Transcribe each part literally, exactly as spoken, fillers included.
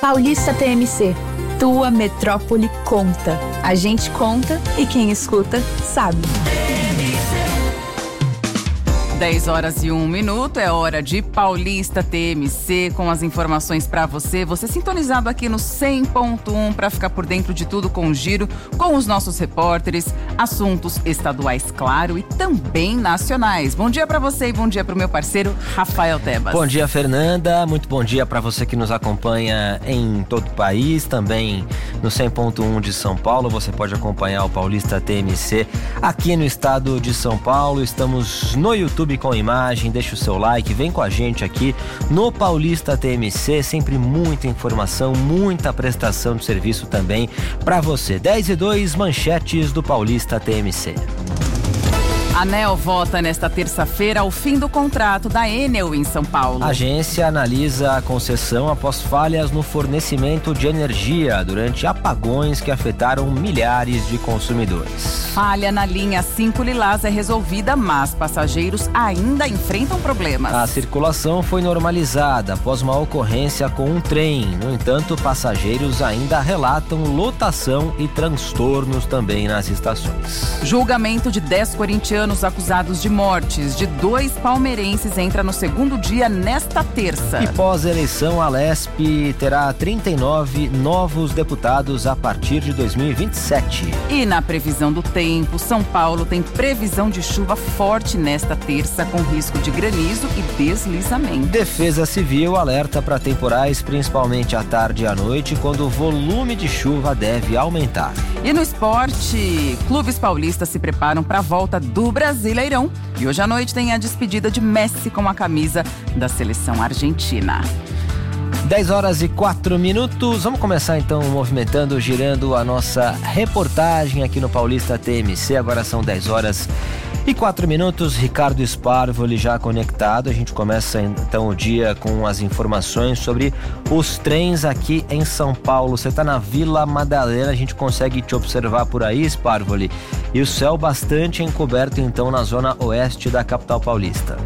Paulista T M C. Tua metrópole conta. A gente conta e quem escuta sabe. dez horas e um minuto, é hora de Paulista T M C com as informações para você. Você sintonizado aqui no cem ponto um para ficar por dentro de tudo com o giro, com os nossos repórteres, assuntos estaduais, claro, e também nacionais. Bom dia para você e bom dia para o meu parceiro Rafael Tebas. Bom dia, Fernanda. Muito bom dia para você que nos acompanha em todo o país, também no cem ponto um de São Paulo. Você pode acompanhar o Paulista T M C aqui no estado de São Paulo. Estamos no YouTube com imagem, deixa o seu like, vem com a gente aqui no Paulista T M C, sempre muita informação, muita prestação de serviço também para você. dez e dois, manchetes do Paulista T M C. A ANEEL vota nesta terça-feira o fim do contrato da Enel em São Paulo. A agência analisa a concessão após falhas no fornecimento de energia durante apagões que afetaram milhares de consumidores. Falha na linha cinco Lilás é resolvida, mas passageiros ainda enfrentam problemas. A circulação foi normalizada após uma ocorrência com um trem. No entanto, passageiros ainda relatam lotação e transtornos também nas estações. Julgamento de dez corintianos acusados de mortes de dois palmeirenses entra no segundo dia nesta terça. E pós-eleição, a Lesp terá trinta e nove novos deputados a partir de dois mil e vinte e sete. E na previsão do tempo, São Paulo tem previsão de chuva forte nesta terça, com risco de granizo e deslizamento. Defesa Civil alerta para temporais, principalmente à tarde e à noite, quando o volume de chuva deve aumentar. E no esporte, clubes paulistas se preparam para a volta do Brasileirão. E hoje à noite tem a despedida de Messi com a camisa da seleção argentina. dez horas e quatro minutos. Vamos começar então movimentando, girando a nossa reportagem aqui no Paulista T M C. Agora são dez horas e quatro minutos. Ricardo Sparvoli já conectado. A gente começa então o dia com as informações sobre os trens aqui em São Paulo. Você está na Vila Madalena, a gente consegue te observar por aí, Sparvoli. E o céu bastante encoberto então na zona oeste da capital paulista.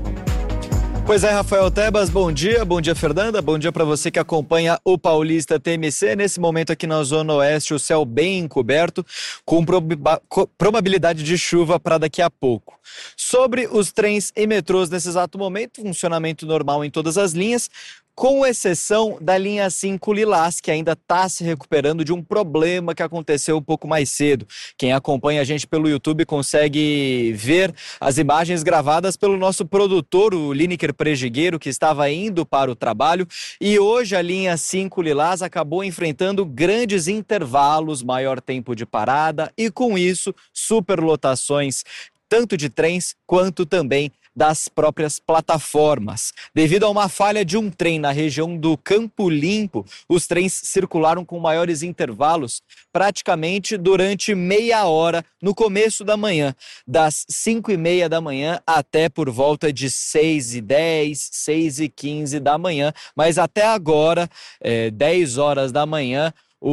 Pois é, Rafael Tebas, bom dia, bom dia, Fernanda, bom dia para você que acompanha o Paulista T M C. Nesse momento aqui na Zona Oeste, o céu bem encoberto, com proba- probabilidade de chuva para daqui a pouco. Sobre os trens e metrôs nesse exato momento, funcionamento normal em todas as linhas, com exceção da linha cinco Lilás, que ainda está se recuperando de um problema que aconteceu um pouco mais cedo. Quem acompanha a gente pelo YouTube consegue ver as imagens gravadas pelo nosso produtor, o Lineker Prejigueiro, que estava indo para o trabalho. E hoje a linha cinco Lilás acabou enfrentando grandes intervalos, maior tempo de parada e, com isso, superlotações, tanto de trens quanto também das próprias plataformas. Devido a uma falha de um trem na região do Campo Limpo, os trens circularam com maiores intervalos, praticamente durante meia hora no começo da manhã, das cinco e meia da manhã até por volta de seis e dez, seis e quinze da manhã, mas até agora, é, dez horas da manhã,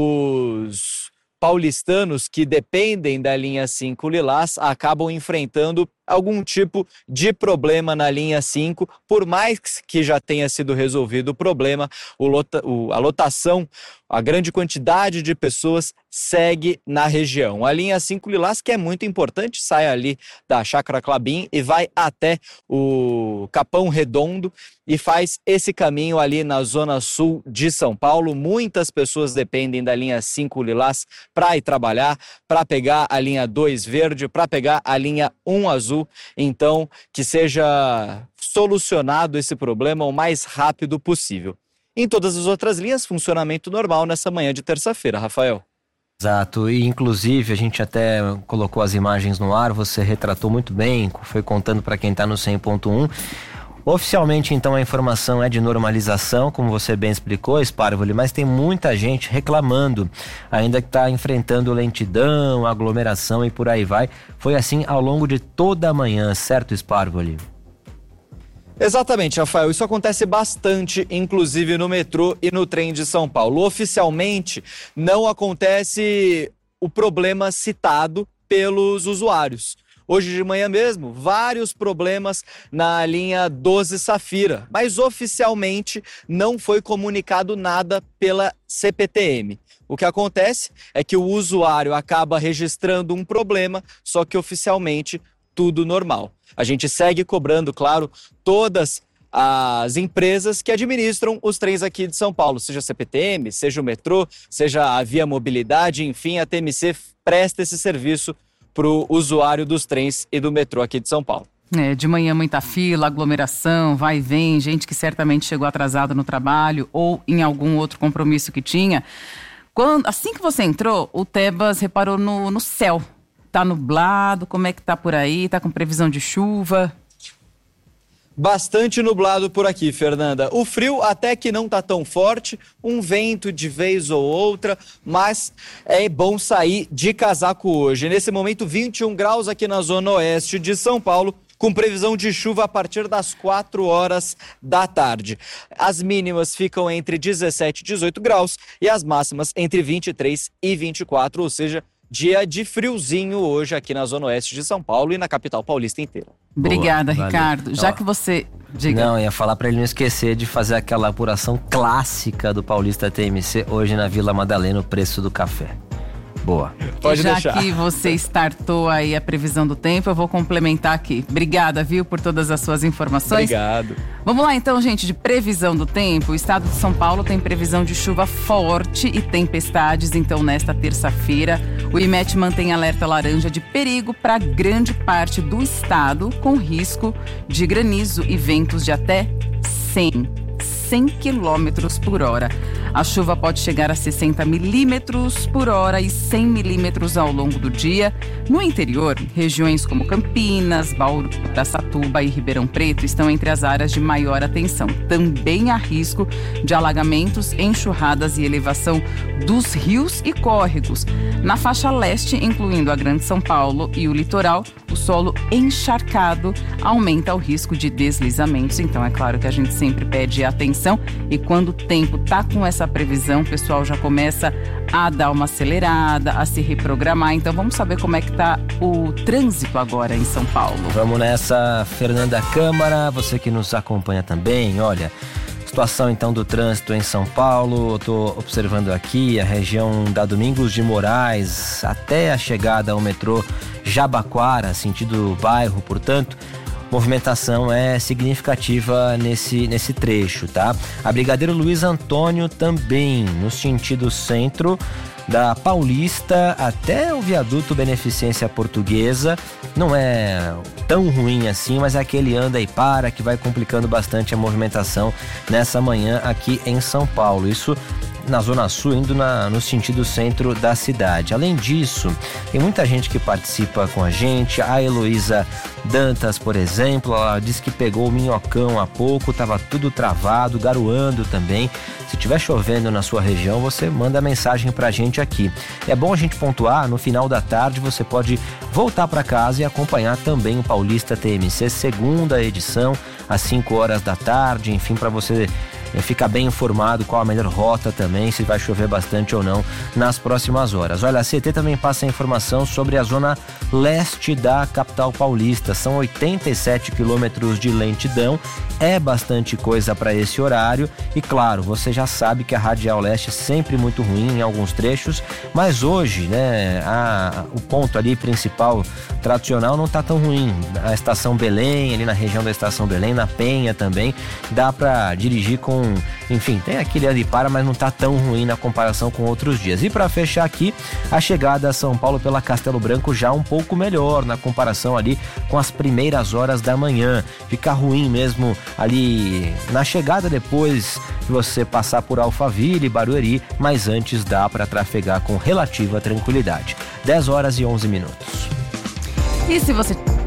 os paulistanos que dependem da linha cinco Lilás acabam enfrentando algum tipo de problema na linha cinco, por mais que já tenha sido resolvido o problema, o lota, o, a lotação, a grande quantidade de pessoas segue na região. A linha cinco Lilás, que é muito importante, sai ali da Chácara Klabin e vai até o Capão Redondo e faz esse caminho ali na zona sul de São Paulo. Muitas pessoas dependem da linha cinco Lilás para ir trabalhar, para pegar a linha dois verde, para pegar a linha um azul. Então, que seja solucionado esse problema o mais rápido possível. Em todas as outras linhas, funcionamento normal nessa manhã de terça-feira, Rafael. Exato, e inclusive a gente até colocou as imagens no ar, você retratou muito bem, foi contando para quem está no cem ponto um. Oficialmente, então, a informação é de normalização, como você bem explicou, Sparvoli, mas tem muita gente reclamando, ainda que está enfrentando lentidão, aglomeração e por aí vai. Foi assim ao longo de toda a manhã, certo, Sparvoli? Exatamente, Rafael. Isso acontece bastante, inclusive no metrô e no trem de São Paulo. Oficialmente, não acontece o problema citado pelos usuários. Hoje de manhã mesmo, vários problemas na linha doze Safira, mas oficialmente não foi comunicado nada pela C P T M. O que acontece é que o usuário acaba registrando um problema, só que oficialmente tudo normal. A gente segue cobrando, claro, todas as empresas que administram os trens aqui de São Paulo, seja a C P T M, seja o metrô, seja a Via Mobilidade, enfim, a T M C presta esse serviço para o usuário dos trens e do metrô aqui de São Paulo. É, de manhã muita fila, aglomeração, vai e vem, gente que certamente chegou atrasado no trabalho ou em algum outro compromisso que tinha. Quando, assim que você entrou, o Tebas reparou no, no céu. Tá nublado, como é que tá por aí? Tá com previsão de chuva? Bastante nublado por aqui, Fernanda. O frio até que não tá tão forte, um vento de vez ou outra, mas é bom sair de casaco hoje. Nesse momento, vinte e um graus aqui na zona oeste de São Paulo, com previsão de chuva a partir das quatro horas da tarde. As mínimas ficam entre dezessete e dezoito graus e as máximas entre vinte e três e vinte e quatro, ou seja, dia de friozinho hoje aqui na zona oeste de São Paulo e na capital paulista inteira. Obrigada, Boa, Ricardo. valeu. Já Ó, que você... Diga. Não, ia falar para ele não esquecer de fazer aquela apuração clássica do Paulista T M C hoje na Vila Madalena, o preço do café. Boa. Pode Já deixar. que você startou aí a previsão do tempo, eu vou complementar aqui. Obrigada, viu, por todas as suas informações. Obrigado. Vamos lá então, gente, de previsão do tempo. O estado de São Paulo tem previsão de chuva forte e tempestades, então nesta terça-feira o I M E T mantém alerta laranja de perigo para grande parte do estado, com risco de granizo e ventos de até cem quilômetros por hora. A chuva pode chegar a sessenta milímetros por hora e cem milímetros ao longo do dia. No interior, regiões como Campinas, Bauru, Araçatuba e Ribeirão Preto estão entre as áreas de maior atenção. Também há risco de alagamentos, enxurradas e elevação dos rios e córregos. Na faixa leste, incluindo a Grande São Paulo e o litoral, o solo encharcado aumenta o risco de deslizamentos. Então, é claro que a gente sempre pede atenção e quando o tempo tá com essa previsão, o pessoal já começa a dar uma acelerada, a se reprogramar. Então vamos saber como é que tá o trânsito agora em São Paulo. Vamos nessa, Fernanda Câmara, você que nos acompanha também, olha, situação então do trânsito em São Paulo, eu tô observando aqui a região da Domingos de Moraes até a chegada ao metrô Jabaquara, sentido bairro, portanto, movimentação é significativa nesse, nesse trecho, tá? A Brigadeiro Luiz Antônio também, no sentido centro da Paulista até o viaduto Beneficência Portuguesa. Não é tão ruim assim, mas é aquele anda e para que vai complicando bastante a movimentação nessa manhã aqui em São Paulo. Isso na Zona Sul, indo na, no sentido centro da cidade. Além disso, tem muita gente que participa com a gente. A Heloísa Dantas, por exemplo, ela disse que pegou o minhocão há pouco, estava tudo travado, garoando também. Se estiver chovendo na sua região, você manda mensagem pra gente aqui. É bom a gente pontuar, no final da tarde você pode voltar para casa e acompanhar também o Paulista T M C, segunda edição, às cinco horas da tarde, enfim, para você ficar bem informado qual a melhor rota também, se vai chover bastante ou não nas próximas horas. Olha, a C T também passa a informação sobre a zona leste da capital paulista. São oitenta e sete quilômetros de lentidão, é bastante coisa para esse horário e claro, você já sabe que a Radial Leste é sempre muito ruim em alguns trechos, mas hoje, né, a, o ponto ali principal tradicional não tá tão ruim. A Estação Belém, ali na região da Estação Belém, na Penha também, dá para dirigir com, enfim, tem aquele anda e para, mas não tá tão ruim na comparação com outros dias. E para fechar aqui, a chegada a São Paulo pela Castelo Branco já um pouco melhor na comparação ali com as primeiras horas da manhã. Fica ruim mesmo ali na chegada depois de você passar por Alphaville e Barueri, mas antes dá para trafegar com relativa tranquilidade. dez horas e onze minutos. E se você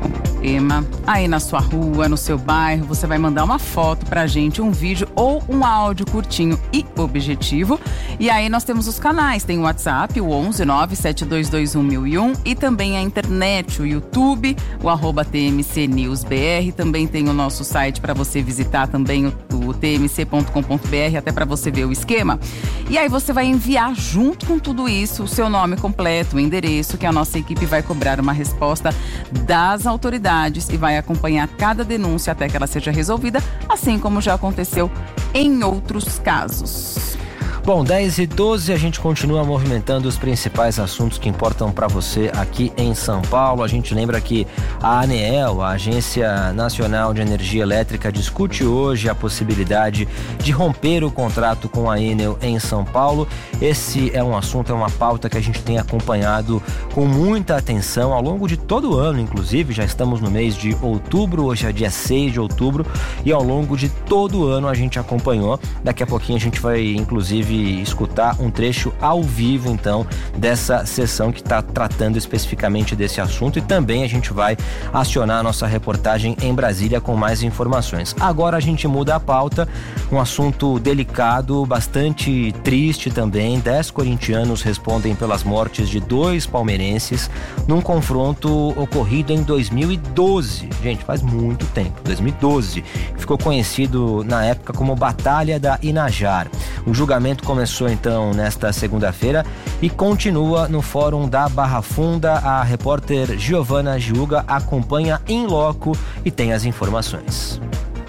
esquema. Aí na sua rua, no seu bairro, você vai mandar uma foto pra gente, um vídeo ou um áudio curtinho e objetivo. E aí nós temos os canais, tem o WhatsApp, o onze nove sete dois dois um mil e um, e também a internet, o YouTube, o arroba T M C News B R. Também tem o nosso site para você visitar também, o, o t m c ponto com ponto b r, até para você ver o esquema. E aí você vai enviar junto com tudo isso o seu nome completo, o endereço, que a nossa equipe vai cobrar uma resposta das autoridades e vai acompanhar cada denúncia até que ela seja resolvida, assim como já aconteceu em outros casos. Bom, dez e doze, a gente continua movimentando os principais assuntos que importam para você aqui em São Paulo. A gente lembra que a ANEEL, a Agência Nacional de Energia Elétrica, discute hoje a possibilidade de romper o contrato com a Enel em São Paulo. Esse é um assunto, é uma pauta que a gente tem acompanhado com muita atenção ao longo de todo o ano, inclusive. Já estamos no mês de outubro, hoje é dia seis de outubro, e ao longo de todo o ano a gente acompanhou. Daqui a pouquinho a gente vai, inclusive, escutar um trecho ao vivo, então, dessa sessão que está tratando especificamente desse assunto, e também a gente vai acionar a nossa reportagem em Brasília com mais informações. Agora a gente muda a pauta, um assunto delicado, bastante triste também. Dez corintianos respondem pelas mortes de dois palmeirenses num confronto ocorrido em dois mil e doze. Gente, faz muito tempo, dois mil e doze. Ficou conhecido na época como Batalha da Inajar. O julgamento começou então nesta segunda-feira e continua no Fórum da Barra Funda. A repórter Giovana Giuga acompanha em loco e tem as informações.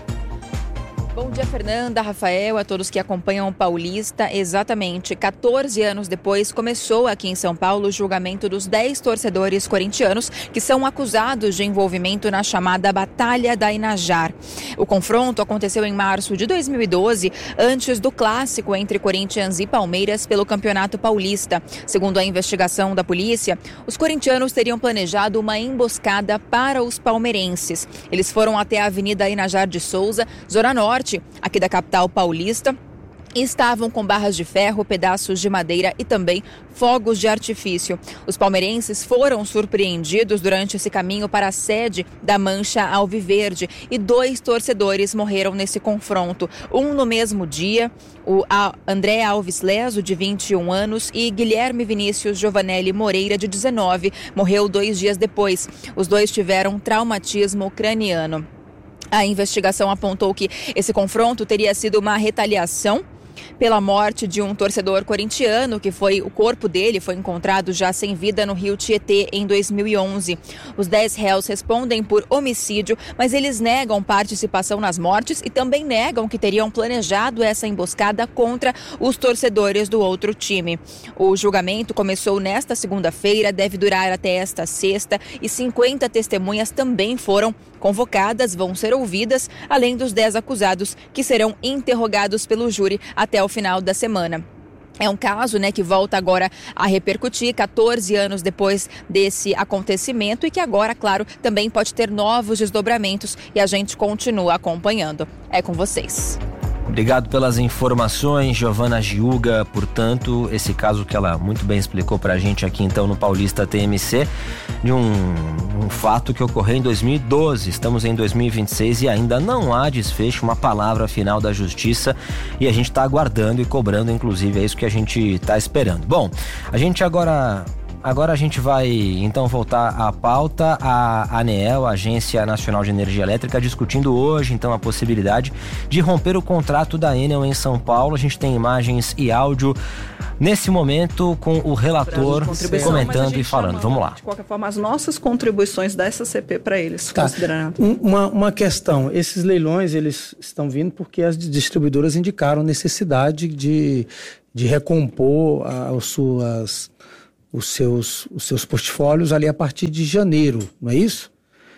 Bom dia, Fernanda, Rafael, a todos que acompanham o Paulista. Exatamente quatorze anos depois, começou aqui em São Paulo o julgamento dos dez torcedores corintianos que são acusados de envolvimento na chamada Batalha da Inajar. O confronto aconteceu em março de dois mil e doze, antes do clássico entre Corinthians e Palmeiras pelo Campeonato Paulista. Segundo a investigação da polícia, os corintianos teriam planejado uma emboscada para os palmeirenses. Eles foram até a Avenida Inajar de Souza, Zona Norte, aqui da capital paulista, e estavam com barras de ferro, pedaços de madeira e também fogos de artifício. Os palmeirenses foram surpreendidos durante esse caminho para a sede da Mancha Alviverde e dois torcedores morreram nesse confronto. Um no mesmo dia, o André Alves Leso, de vinte e um anos, e Guilherme Vinícius Giovanelli Moreira, de dezenove, morreu dois dias depois. Os dois tiveram traumatismo craniano. A investigação apontou que esse confronto teria sido uma retaliação pela morte de um torcedor corintiano, que foi o corpo dele foi encontrado já sem vida no rio Tietê em dois mil e onze. Os dez réus respondem por homicídio, mas eles negam participação nas mortes e também negam que teriam planejado essa emboscada contra os torcedores do outro time. O julgamento começou nesta segunda-feira, deve durar até esta sexta, e cinquenta testemunhas também foram convocadas, vão ser ouvidas, além dos dez acusados que serão interrogados pelo júri até o final da semana. É um caso, né, que volta agora a repercutir quatorze anos depois desse acontecimento e que agora, claro, também pode ter novos desdobramentos, e a gente continua acompanhando. É com vocês. Obrigado pelas informações, Giovana Giuga. Portanto, esse caso que ela muito bem explicou pra gente aqui então no Paulista T M C, de um, um fato que ocorreu em dois mil e doze. Estamos em dois mil e vinte e seis e ainda não há desfecho, uma palavra final da justiça, e a gente está aguardando e cobrando, inclusive, é isso que a gente está esperando. Bom, a gente agora... Agora a gente vai então voltar à pauta. A ANEEL, a Agência Nacional de Energia Elétrica, discutindo hoje então a possibilidade de romper o contrato da Enel em São Paulo. A gente tem imagens e áudio nesse momento com o relator comentando e falando. Chama, Vamos lá. De qualquer forma, as nossas contribuições dessa C P para eles, tá. Considerando. Uma, uma questão, esses leilões eles estão vindo porque as distribuidoras indicaram necessidade de, de recompor as suas... Os seus, os seus portfólios ali a partir de janeiro, não é isso?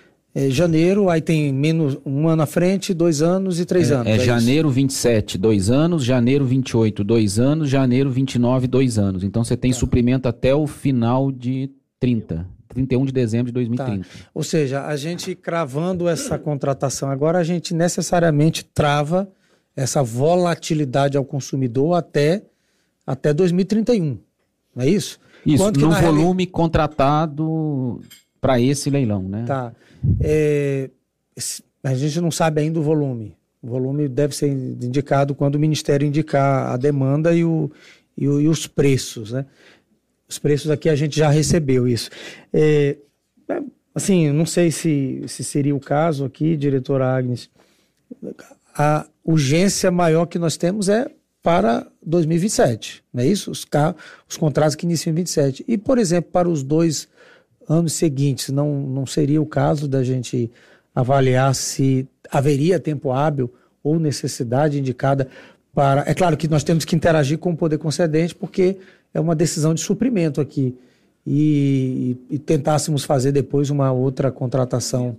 É janeiro, aí tem menos um ano à frente, dois anos e três é, anos. É, é janeiro vinte e sete, dois anos, janeiro vinte e oito, dois anos, janeiro vinte e nove, dois anos. Então você tem tá. suprimento até o final de trinta, trinta e um de dezembro de dois mil e trinta. Tá. Ou seja, a gente cravando essa contratação agora, a gente necessariamente trava essa volatilidade ao consumidor até, até dois mil e trinta e um, não é isso? Isso, Quanto no volume reali... contratado para esse leilão, né? Tá. É, esse, a gente não sabe ainda o volume. O volume deve ser indicado quando o Ministério indicar a demanda e, o, e, o, e os preços, né? Os preços aqui a gente já recebeu isso. É, assim, não sei se, se seria o caso aqui, diretora Agnes. A urgência maior que nós temos é para dois mil e vinte e sete, não é isso? Os, os contratos que iniciam em vinte e sete. E, por exemplo, para os dois anos seguintes, não, não seria o caso da gente avaliar se haveria tempo hábil ou necessidade indicada para... É claro que nós temos que interagir com o poder concedente, porque é uma decisão de suprimento aqui. E, e, e tentássemos fazer depois uma outra contratação.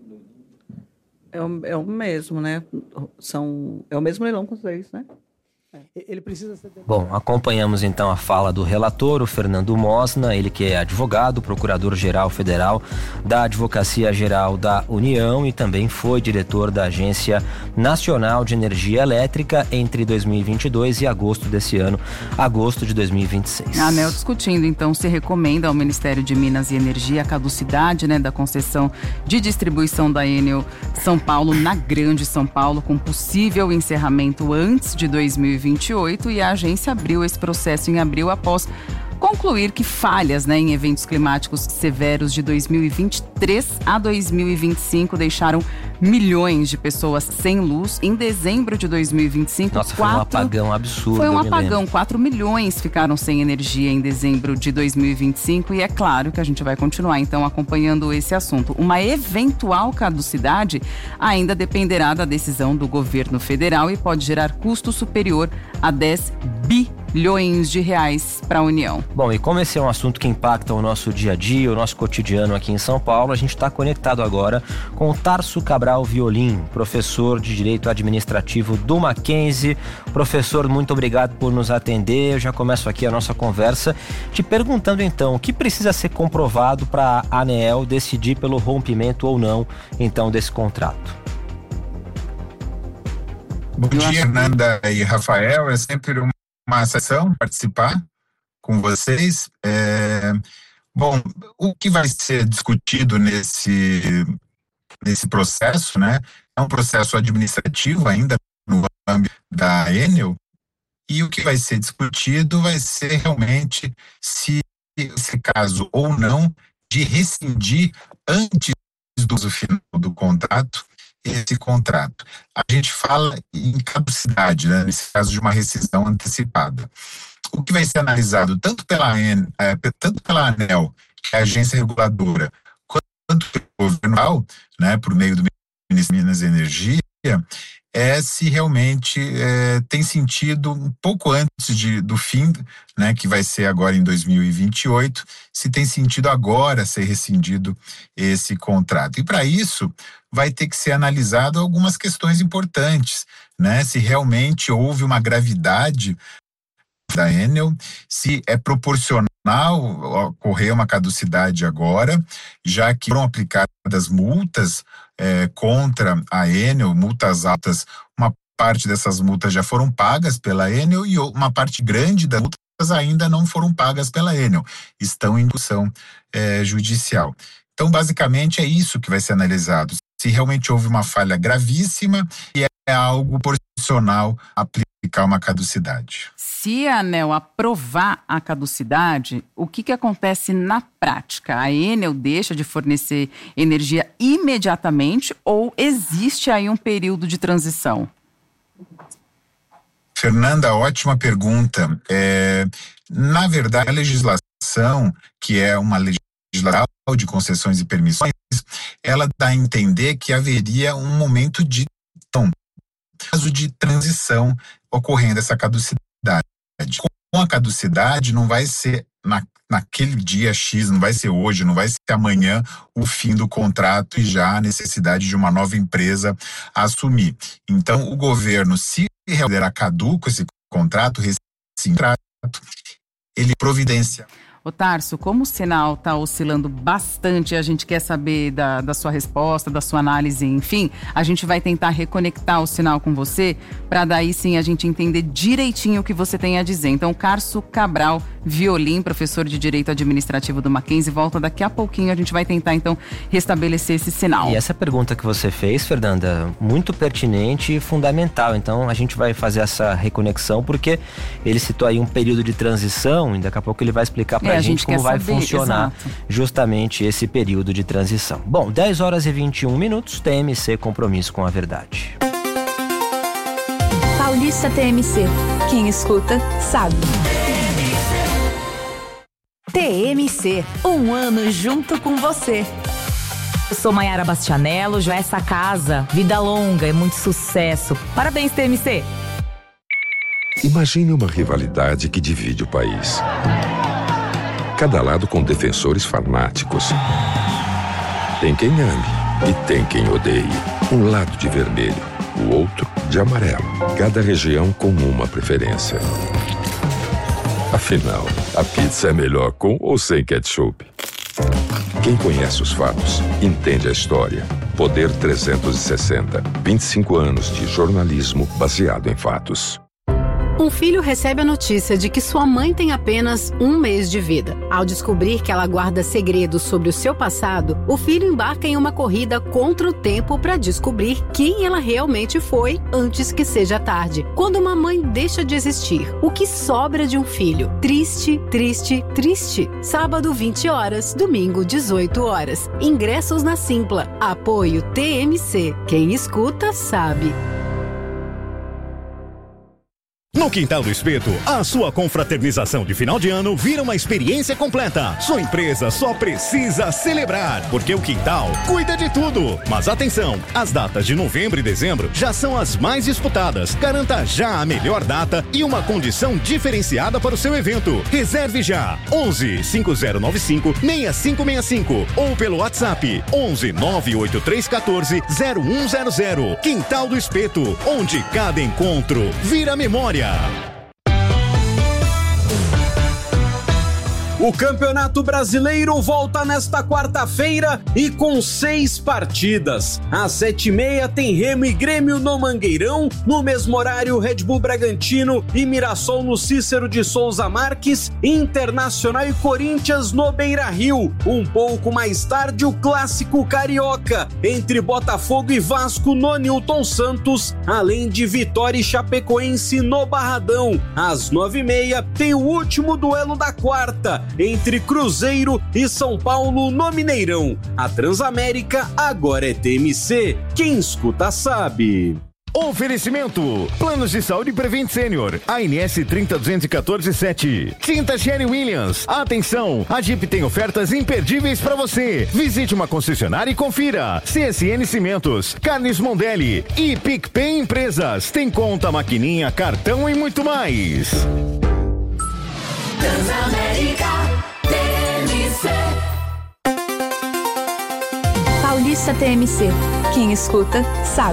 É o, é o mesmo, né? São, é o mesmo leilão com os três, né? Ele precisa ser... Bom, acompanhamos então a fala do relator, o Fernando Mosna, ele que é advogado, procurador-geral federal da Advocacia Geral da União e também foi diretor da Agência Nacional de Energia Elétrica entre dois mil e vinte e dois e agosto desse ano, agosto de dois mil e vinte e seis. A ANEEL discutindo, então, se recomenda ao Ministério de Minas e Energia a caducidade, né, da concessão de distribuição da Enel São Paulo na Grande São Paulo, com possível encerramento antes de dois mil e vinte e oito, e a agência abriu esse processo em abril após concluir que falhas, né, em eventos climáticos severos de dois mil e vinte e três a dois mil e vinte e cinco deixaram milhões de pessoas sem luz. Em dezembro de dois mil e vinte e cinco, Nossa, quatro... foi um apagão absurdo. Foi um apagão, quatro milhões ficaram sem energia em dezembro de dois mil e vinte e cinco e é claro que a gente vai continuar então acompanhando esse assunto. Uma eventual caducidade ainda dependerá da decisão do governo federal e pode gerar custo superior a dez bilhões de reais para a União. Bom, e como esse é um assunto que impacta o nosso dia a dia, o nosso cotidiano aqui em São Paulo, a gente está conectado agora com o Tarso Cabral Violim, professor de Direito Administrativo do Mackenzie. Professor, muito obrigado por nos atender. Eu já começo aqui a nossa conversa te perguntando então, o que precisa ser comprovado para a ANEEL decidir pelo rompimento ou não, então, desse contrato? Bom dia, Fernanda e Rafael. É sempre uma uma sessão participar com vocês. É, bom, o que vai ser discutido nesse, nesse processo, né? É um processo administrativo ainda no âmbito da Enel, e o que vai ser discutido vai ser realmente se esse caso ou não de rescindir antes do uso final do contrato esse contrato. A gente fala em caducidade, né, nesse caso de uma rescisão antecipada. O que vai ser analisado tanto pela, AN, é, tanto pela ANEEL, que é a agência reguladora, quanto pelo governo, né, por meio do Ministério de Minas e Energia, é se realmente é, tem sentido, um pouco antes de, do fim, né, que vai ser agora em dois mil e vinte e oito, se tem sentido agora ser rescindido esse contrato. E para isso, vai ter que ser analisado algumas questões importantes, né, se realmente houve uma gravidade da Enel, se é proporcional ocorrer uma caducidade agora, já que foram aplicadas multas é, contra a Enel, multas altas, uma parte dessas multas já foram pagas pela Enel e uma parte grande das multas ainda não foram pagas pela Enel, estão em discussão é, judicial. Então, basicamente, é isso que vai ser analisado, se realmente houve uma falha gravíssima e é algo proporcional aplicar uma caducidade. Se a ANEEL aprovar a caducidade, o que, que acontece na prática? A Enel deixa de fornecer energia imediatamente ou existe aí um período de transição? Fernanda, ótima pergunta. É, na verdade, a legislação, que é uma legislação de concessões e permissões, ela dá a entender que haveria um momento de então, caso de transição ocorrendo essa caducidade. Com a caducidade não vai ser na, naquele dia X, não vai ser hoje, não vai ser amanhã o fim do contrato e já a necessidade de uma nova empresa assumir. Então o governo, se considerar caduco esse contrato, esse contrato, ele providencia. Ô Tarso, como o sinal está oscilando bastante, a gente quer saber da, da sua resposta, da sua análise, enfim, a gente vai tentar reconectar o sinal com você, para daí sim a gente entender direitinho o que você tem a dizer. Então, Tarso Cabral Violim, professor de Direito Administrativo do Mackenzie, volta daqui a pouquinho, a gente vai tentar então restabelecer esse sinal. E essa pergunta que você fez, Fernanda, muito pertinente e fundamental. Então, a gente vai fazer essa reconexão, porque ele citou aí um período de transição, e daqui a pouco ele vai explicar pra É, a gente, gente como quer vai saber, funcionar exato. justamente esse período de transição. Bom, dez horas e vinte e um minutos, T M C, compromisso com a verdade. Paulista T M C. Quem escuta, sabe. T M C, um ano junto com você. Eu sou Maiara Bastianello, já essa casa, vida longa e muito sucesso. Parabéns, T M C. Imagine uma rivalidade que divide o país. Cada lado com defensores fanáticos. Tem quem ame e tem quem odeie. Um lado de vermelho, o outro de amarelo. Cada região com uma preferência. Afinal, a pizza é melhor com ou sem ketchup? Quem conhece os fatos, entende a história. Poder trezentos e sessenta. vinte e cinco anos de jornalismo baseado em fatos. Um filho recebe a notícia de que sua mãe tem apenas um mês de vida. Ao descobrir que ela guarda segredos sobre o seu passado, o filho embarca em uma corrida contra o tempo para descobrir quem ela realmente foi antes que seja tarde. Quando uma mãe deixa de existir, o que sobra de um filho? Triste, triste, triste. Sábado, vinte horas, domingo, dezoito horas. Ingressos na Simpla. Apoio T M C. Quem escuta, sabe. No Quintal do Espeto, a sua confraternização de final de ano vira uma experiência completa. Sua empresa só precisa celebrar, porque o Quintal cuida de tudo. Mas atenção, as datas de novembro e dezembro já são as mais disputadas. Garanta já a melhor data e uma condição diferenciada para o seu evento. Reserve já, onze, cinco zero nove cinco, seis cinco seis cinco ou pelo WhatsApp onze, nove oito três um quatro, zero um zero zero. Quintal do Espeto, onde cada encontro vira memória. O Campeonato Brasileiro volta nesta quarta-feira e com seis partidas. Às sete e meia tem Remo e Grêmio no Mangueirão. No mesmo horário, Red Bull Bragantino e Mirassol no Cícero de Souza Marques. Internacional e Corinthians no Beira-Rio. Um pouco mais tarde, o Clássico Carioca entre Botafogo e Vasco no Newton Santos, além de Vitória e Chapecoense no Barradão. Às nove e meia tem o último duelo da quarta, entre Cruzeiro e São Paulo no Mineirão. A Transamérica agora é T M C. Quem escuta sabe. Oferecimento: Planos de Saúde Prevent Senior, A N S trinta duzentos e quatorze sete. Tinta Sherry Williams. Atenção, a Jeep tem ofertas imperdíveis para você. Visite uma concessionária e confira. C S N Cimentos, Carnes Mondelli e PicPay Empresas. Tem conta, maquininha, cartão e muito mais. Transamérica T M C. Paulista T M C. Quem escuta, sabe.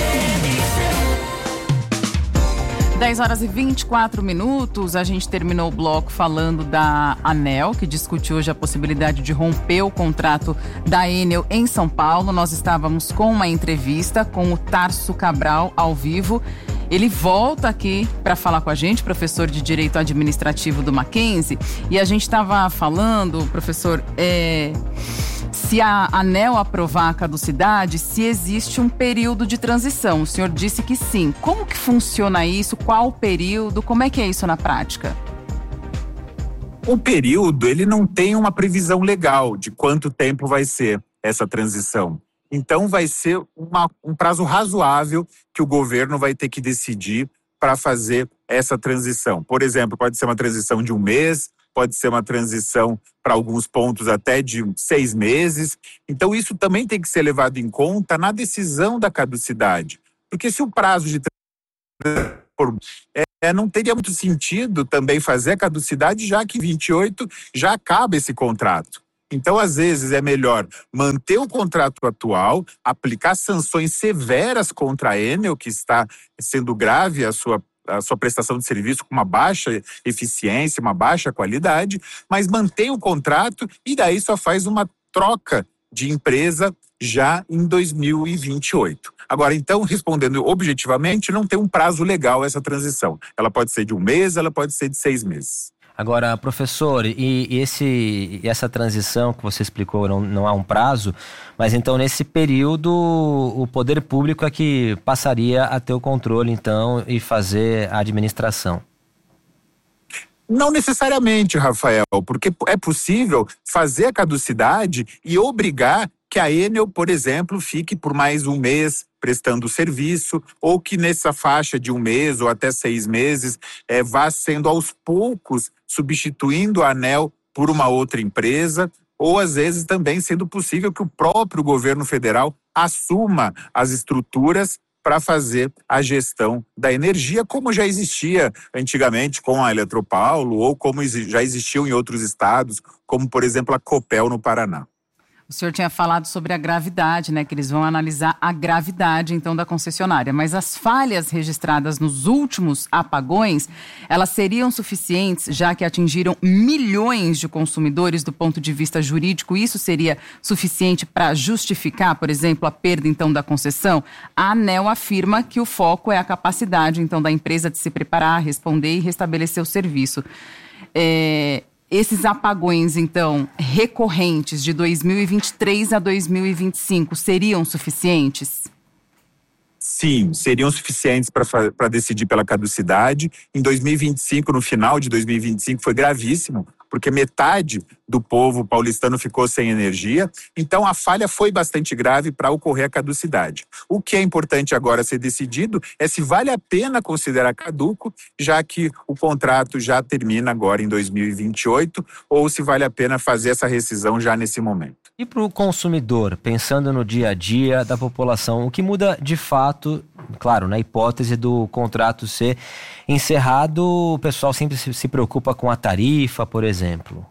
dez horas e vinte e quatro minutos, a gente terminou o bloco falando da ANEEL, que discutiu hoje a possibilidade de romper o contrato da Enel em São Paulo. Nós estávamos com uma entrevista com o Tarso Cabral ao vivo. Ele volta aqui para falar com a gente, professor de Direito Administrativo do Mackenzie, e a gente estava falando, professor, é, se a ANEEL aprovar a caducidade, se existe um período de transição. O senhor disse que sim. Como que funciona isso? Qual o período? Como é que é isso na prática? O período, ele não tem uma previsão legal de quanto tempo vai ser essa transição. Então, vai ser uma, um prazo razoável que o governo vai ter que decidir para fazer essa transição. Por exemplo, pode ser uma transição de um mês, pode ser uma transição para alguns pontos até de seis meses. Então, isso também tem que ser levado em conta na decisão da caducidade. Porque se o prazo de transição é, não teria muito sentido também fazer a caducidade, já que em vinte e oito já acaba esse contrato. Então, às vezes, é melhor manter o contrato atual, aplicar sanções severas contra a Enel, que está sendo grave a sua a sua prestação de serviço com uma baixa eficiência, uma baixa qualidade, mas mantém o contrato e daí só faz uma troca de empresa já em dois mil e vinte e oito. Agora, então, respondendo objetivamente, não tem um prazo legal essa transição. Ela pode ser de um mês, ela pode ser de seis meses. Agora, professor, e esse, essa transição que você explicou, não, não há um prazo, mas então nesse período o poder público é que passaria a ter o controle, então, e fazer a administração? Não necessariamente, Rafael, porque é possível fazer a caducidade e obrigar que a Enel, por exemplo, fique por mais um mês prestando serviço, ou que nessa faixa de um mês ou até seis meses é, vá sendo aos poucos substituindo a ANEEL por uma outra empresa, ou às vezes também sendo possível que o próprio governo federal assuma as estruturas para fazer a gestão da energia, como já existia antigamente com a Eletropaulo, ou como já existiu em outros estados, como por exemplo a Copel no Paraná. O senhor tinha falado sobre a gravidade, né? Que eles vão analisar a gravidade, então, da concessionária. Mas as falhas registradas nos últimos apagões, elas seriam suficientes, já que atingiram milhões de consumidores do ponto de vista jurídico? Isso seria suficiente para justificar, por exemplo, a perda, então, da concessão? A ANEEL afirma que o foco é a capacidade, então, da empresa de se preparar, responder e restabelecer o serviço. É... Esses apagões, então, recorrentes de dois mil e vinte e três a dois mil e vinte e cinco seriam suficientes? Sim, seriam suficientes para decidir pela caducidade. Em dois mil e vinte e cinco, no final de dois mil e vinte e cinco, foi gravíssimo, porque metade do povo paulistano ficou sem energia. Então, a falha foi bastante grave para ocorrer a caducidade. O que é importante agora ser decidido é se vale a pena considerar caduco, já que o contrato já termina agora em dois mil e vinte e oito, ou se vale a pena fazer essa rescisão já nesse momento. E para o consumidor, pensando no dia a dia da população, o que muda de fato, claro, na hipótese do contrato ser encerrado, o pessoal sempre se preocupa com a tarifa, por exemplo?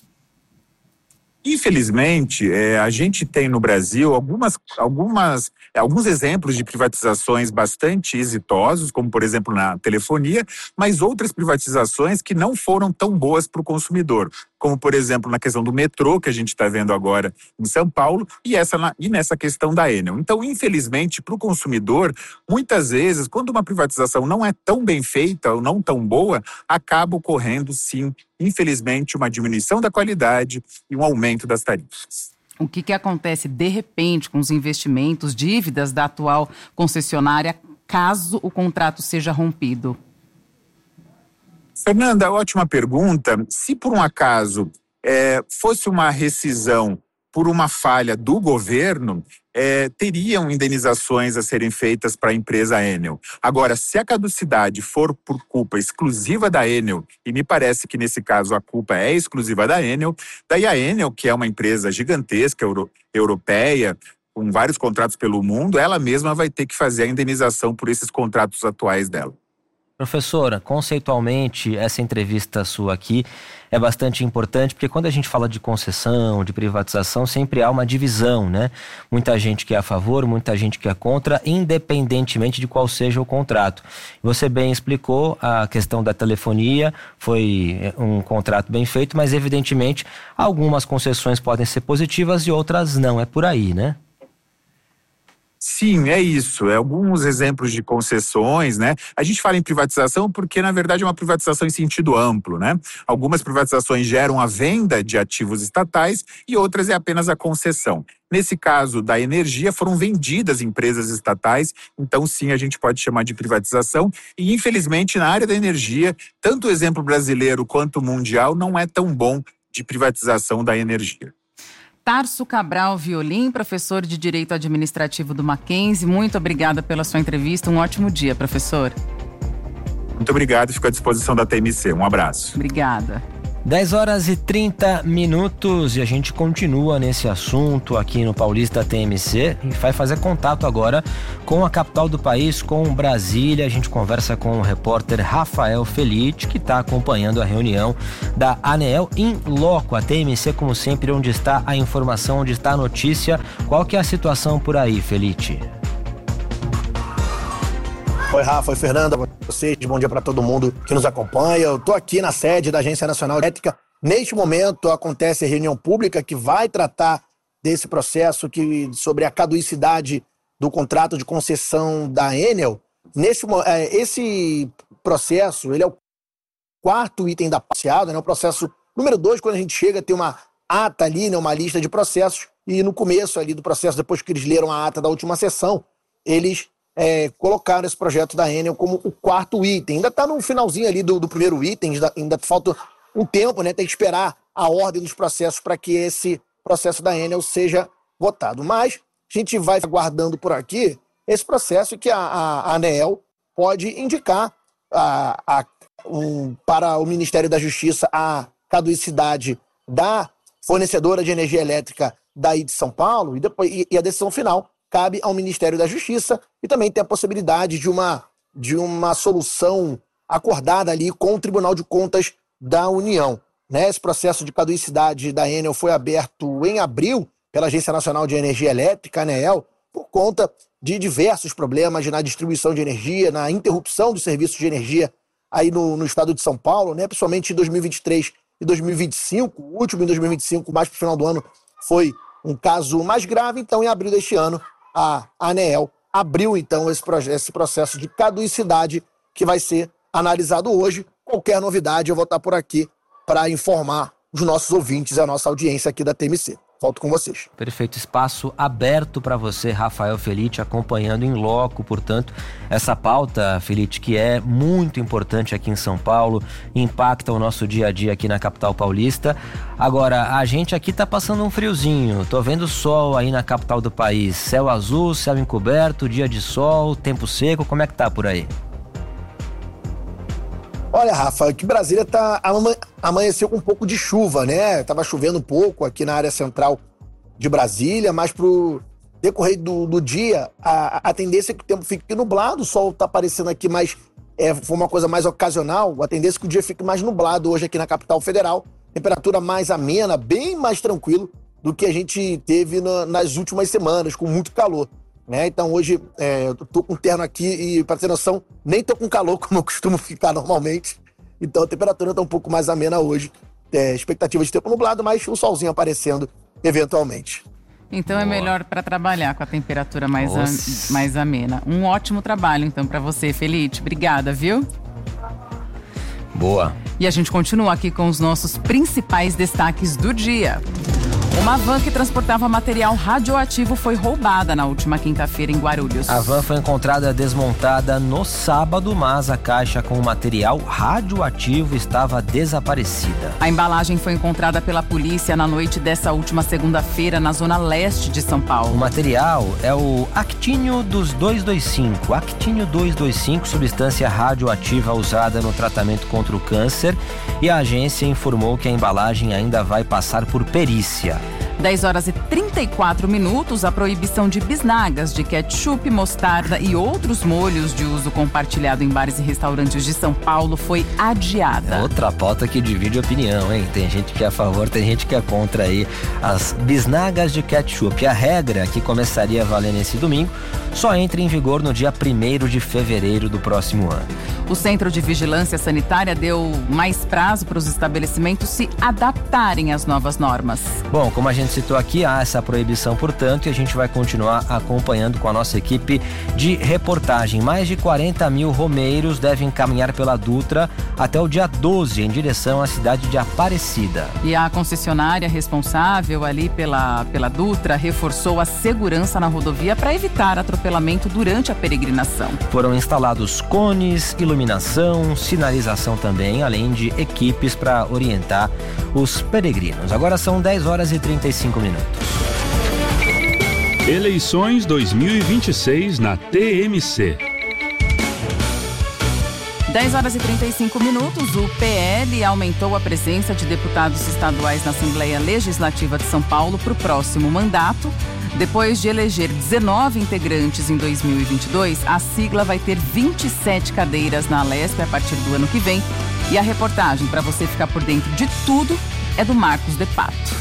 Infelizmente, é, a gente tem no Brasil algumas, algumas, alguns exemplos de privatizações bastante exitosos, como por exemplo na telefonia, mas outras privatizações que não foram tão boas para o consumidor, como por exemplo na questão do metrô, que a gente está vendo agora em São Paulo, e, essa, e nessa questão da Enel. Então, infelizmente, para o consumidor, muitas vezes, quando uma privatização não é tão bem feita ou não tão boa, acaba ocorrendo, sim, infelizmente, uma diminuição da qualidade e um aumento das tarifas. O que, que acontece, de repente, com os investimentos, dívidas da atual concessionária, caso o contrato seja rompido? Fernanda, ótima pergunta. Se por um acaso é, fosse uma rescisão por uma falha do governo, é, teriam indenizações a serem feitas para a empresa Enel. Agora, se a caducidade for por culpa exclusiva da Enel, e me parece que nesse caso a culpa é exclusiva da Enel, daí a Enel, que é uma empresa gigantesca, euro, europeia, com vários contratos pelo mundo, ela mesma vai ter que fazer a indenização por esses contratos atuais dela. Professora, conceitualmente, essa entrevista sua aqui é bastante importante, porque quando a gente fala de concessão, de privatização, sempre há uma divisão, né? Muita gente que é a favor, muita gente que é contra, independentemente de qual seja o contrato. Você bem explicou a questão da telefonia, foi um contrato bem feito, mas evidentemente algumas concessões podem ser positivas e outras não, é por aí, né? Sim, é isso. É alguns exemplos de concessões, né? A gente fala em privatização porque, na verdade, é uma privatização em sentido amplo, né? Algumas privatizações geram a venda de ativos estatais e outras é apenas a concessão. Nesse caso da energia, foram vendidas empresas estatais, então sim, a gente pode chamar de privatização. E, infelizmente, na área da energia, tanto o exemplo brasileiro quanto o mundial não é tão bom de privatização da energia. Tarso Cabral Violim, professor de Direito Administrativo do Mackenzie, muito obrigada pela sua entrevista. Um ótimo dia, professor. Muito obrigado, fico à disposição da T M C. Um abraço. Obrigada. dez horas e trinta minutos e a gente continua nesse assunto aqui no Paulista T M C e vai fazer contato agora com a capital do país, com Brasília. A gente conversa com o repórter Rafael Felite, que está acompanhando a reunião da ANEEL em loco. A T M C, como sempre, onde está a informação, onde está a notícia. Qual que é a situação por aí, Felite? Oi, Rafa, oi, Fernanda, vocês, bom dia para todo mundo que nos acompanha. Eu estou aqui na sede da Agência Nacional de Elétrica. Neste momento acontece a reunião pública que vai tratar desse processo que, sobre a caducidade do contrato de concessão da Enel. Nesse, esse processo, ele é o quarto item da passeada, né? O processo número dois, quando a gente chega, tem uma ata ali, né? Uma lista de processos, e no começo ali do processo, depois que eles leram a ata da última sessão, eles é, colocaram esse projeto da Enel como o quarto item. Ainda está no finalzinho ali do, do primeiro item, ainda, ainda falta um tempo, né? Tem que esperar a ordem dos processos para que esse processo da Enel seja votado. Mas a gente vai aguardando por aqui esse processo que a, a, a ANEEL pode indicar a, a, um, para o Ministério da Justiça a caducidade da fornecedora de energia elétrica daí de São Paulo, e, depois, e, e a decisão final cabe ao Ministério da Justiça, e também tem a possibilidade de uma, de uma solução acordada ali com o Tribunal de Contas da União. Né? Esse processo de caducidade da Enel foi aberto em abril pela Agência Nacional de Energia Elétrica, ANEEL, por conta de diversos problemas na distribuição de energia, na interrupção dos serviços de energia aí no, no estado de São Paulo, né? Principalmente em dois mil e vinte e três e dois mil e vinte e cinco, o último em dois mil e vinte e cinco, mais para o final do ano, foi um caso mais grave. Então, em abril deste ano, a ANEEL abriu então esse, esse processo de caducidade que vai ser analisado hoje. Qualquer novidade eu vou estar por aqui para informar os nossos ouvintes e a nossa audiência aqui da T M C. Volto com vocês. Perfeito, espaço aberto para você, Rafael Felite, acompanhando em loco, portanto, essa pauta, Felite, que é muito importante aqui em São Paulo, impacta o nosso dia a dia aqui na capital paulista. Agora, a gente aqui tá passando um friozinho, tô vendo sol aí na capital do país, céu azul, céu encoberto, dia de sol, tempo seco, como é que tá por aí? Olha, Rafa, aqui Brasília tá, amanheceu com um pouco de chuva, né? Tava chovendo um pouco aqui na área central de Brasília, mas pro decorrer do, do dia, a, a tendência é que o tempo fique nublado, o sol tá aparecendo aqui, mas é, foi uma coisa mais ocasional, a tendência é que o dia fique mais nublado hoje aqui na capital federal, temperatura mais amena, bem mais tranquilo do que a gente teve na, nas últimas semanas, com muito calor. Né? Então hoje é, eu tô com um terno aqui e, para ter noção, nem tô com calor como eu costumo ficar normalmente. Então a temperatura tá um pouco mais amena hoje. É, expectativa de tempo nublado, mas o solzinho aparecendo eventualmente. Então é melhor para trabalhar com a temperatura mais, a, mais amena. Um ótimo trabalho então para você, Felite. Obrigada, viu? Boa. E a gente continua aqui com os nossos principais destaques do dia. Uma van que transportava material radioativo foi roubada na última quinta-feira em Guarulhos. A van foi encontrada desmontada no sábado, mas a caixa com o material radioativo estava desaparecida. A embalagem foi encontrada pela polícia na noite dessa última segunda-feira na zona leste de São Paulo. O material é o actínio dos duzentos e vinte e cinco. Actínio duzentos e vinte e cinco, substância radioativa usada no tratamento contra o câncer, e a agência informou que a embalagem ainda vai passar por perícia. dez horas e trinta e quatro minutos, a proibição de bisnagas, de ketchup, mostarda e outros molhos de uso compartilhado em bares e restaurantes de São Paulo foi adiada. É outra pauta que divide opinião, hein? Tem gente que é a favor, tem gente que é contra aí as bisnagas de ketchup. A regra, que começaria a valer nesse domingo, só entra em vigor no dia primeiro de fevereiro do próximo ano. O Centro de Vigilância Sanitária deu mais prazo para os estabelecimentos se adaptarem às novas normas. Bom, como a gente citou aqui, há essa proibição, portanto, e a gente vai continuar acompanhando com a nossa equipe de reportagem. Mais de quarenta mil romeiros devem caminhar pela Dutra até o dia doze, em direção à cidade de Aparecida. E a concessionária responsável ali pela, pela Dutra reforçou a segurança na rodovia para evitar atropelamento durante a peregrinação. Foram instalados cones, iluminação, sinalização também, além de equipes para orientar os peregrinos. Agora são dez horas e trinta e cinco minutos. Eleições dois mil e vinte e seis na T M C. dez horas e trinta e cinco minutos, o P L aumentou a presença de deputados estaduais na Assembleia Legislativa de São Paulo para o próximo mandato. Depois de eleger dezenove integrantes em dois mil e vinte e dois, a sigla vai ter vinte e sete cadeiras na Alesp a partir do ano que vem. E a reportagem, para você ficar por dentro de tudo, é do Marcos de Pato.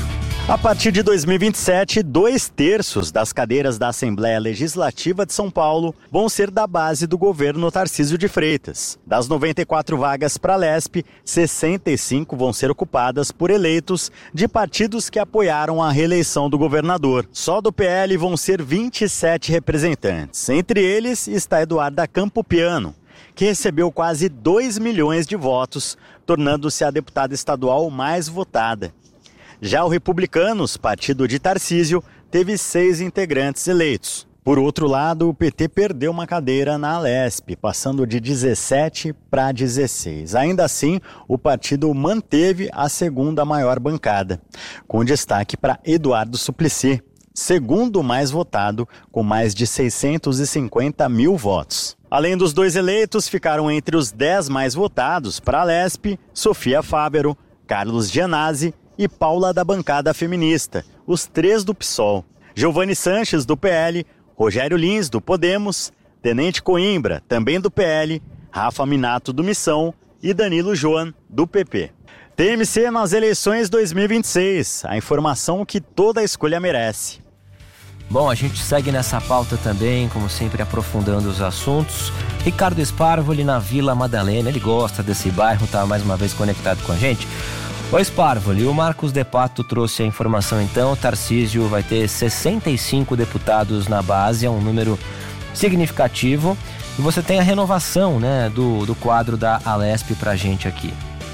A partir de dois mil e vinte e sete, dois terços das cadeiras da Assembleia Legislativa de São Paulo vão ser da base do governo Tarcísio de Freitas. Das noventa e quatro vagas para a Lespe, sessenta e cinco vão ser ocupadas por eleitos de partidos que apoiaram a reeleição do governador. Só do P L vão ser vinte e sete representantes. Entre eles está Eduarda Campopiano, que recebeu quase dois milhões de votos, tornando-se a deputada estadual mais votada. Já o Republicanos, partido de Tarcísio, teve seis integrantes eleitos. Por outro lado, o P T perdeu uma cadeira na Alesp, passando de dezessete para dezesseis. Ainda assim, o partido manteve a segunda maior bancada, com destaque para Eduardo Suplicy, segundo mais votado, com mais de seiscentos e cinquenta mil votos. Além dos dois eleitos, ficaram entre os dez mais votados para a Alesp, Sofia Fávero, Carlos Gianazzi e Paula da bancada feminista, os três do P SOL. Giovanni Sanches, do P L, Rogério Lins, do Podemos, Tenente Coimbra, também do P L, Rafa Minato, do Missão e Danilo Joan, do P P. T M C nas eleições dois mil e vinte e seis, a informação que toda a escolha merece. Bom, a gente segue nessa pauta também, como sempre, aprofundando os assuntos. Ricardo Esparvoli na Vila Madalena, ele gosta desse bairro, tá mais uma vez conectado com a gente. Ô Esparvoli, o Marcos De Pato trouxe a informação então, Tarcísio vai ter sessenta e cinco deputados na base, é um número significativo. E você tem a renovação, né, do, do quadro da Alesp pra gente aqui.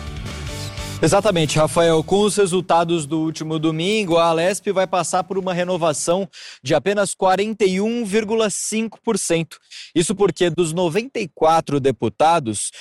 Exatamente, Rafael. Com os resultados do último domingo, a Alesp vai passar por uma renovação de apenas quarenta e um vírgula cinco por cento. Isso porque dos noventa e quatro deputados,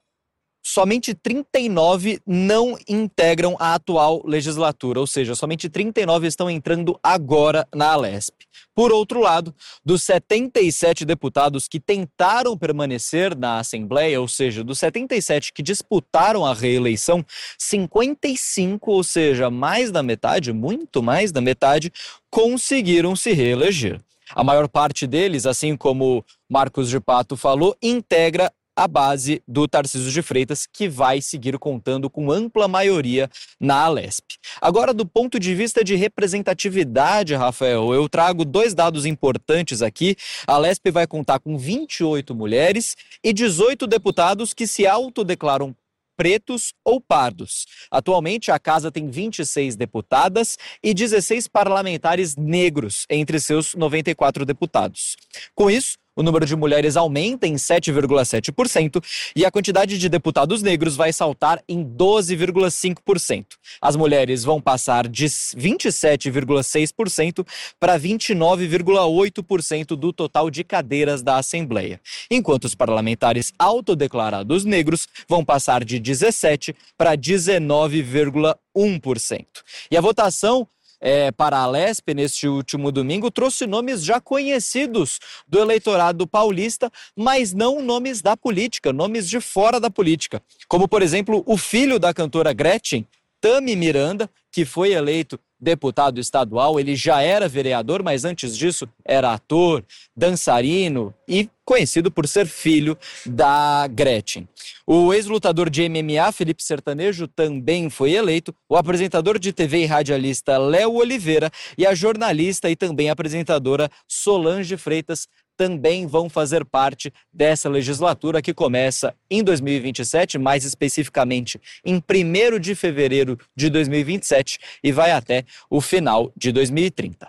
somente trinta e nove não integram a atual legislatura, ou seja, somente trinta e nove estão entrando agora na Alesp. Por outro lado, dos setenta e sete deputados que tentaram permanecer na Assembleia, ou seja, dos setenta e sete que disputaram a reeleição, cinquenta e cinco, ou seja, mais da metade, muito mais da metade, conseguiram se reeleger. A maior parte deles, assim como Marcos de Pato falou, integra a base do Tarcísio de Freitas, que vai seguir contando com ampla maioria na Alesp. Agora, do ponto de vista de representatividade, Rafael, eu trago dois dados importantes aqui. A Alesp vai contar com vinte e oito mulheres e dezoito deputados que se autodeclaram pretos ou pardos. Atualmente, a casa tem vinte e seis deputadas e dezesseis parlamentares negros entre seus noventa e quatro deputados. Com isso, o número de mulheres aumenta em sete vírgula sete por cento e a quantidade de deputados negros vai saltar em doze vírgula cinco por cento. As mulheres vão passar de vinte e sete vírgula seis por cento para vinte e nove vírgula oito por cento do total de cadeiras da Assembleia, enquanto os parlamentares autodeclarados negros vão passar de dezessete por cento para dezenove vírgula um por cento. E a votação É, para a Alesp, neste último domingo, trouxe nomes já conhecidos do eleitorado paulista, mas não nomes da política, nomes de fora da política. Como, por exemplo, o filho da cantora Gretchen, Tami Miranda, que foi eleito deputado estadual. Ele já era vereador, mas antes disso era ator, dançarino e conhecido por ser filho da Gretchen. O ex-lutador de M M A, Felipe Sertanejo, também foi eleito. O apresentador de T V e radialista Léo Oliveira e a jornalista e também apresentadora Solange Freitas também vão fazer parte dessa legislatura que começa em dois mil e vinte e sete, mais especificamente em primeiro de fevereiro de dois mil e vinte e sete e vai até o final de dois mil e trinta.